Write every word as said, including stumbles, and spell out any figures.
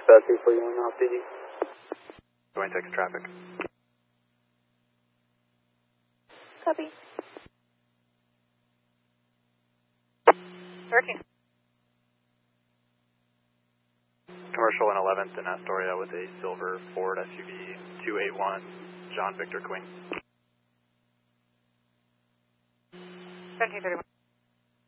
uh, two forty-one off duty. Going text traffic. Copy. thirteen. Commercial and eleventh in Astoria with a silver Ford S U V two eighty-one, John Victor Queen. seventeen thirty-one.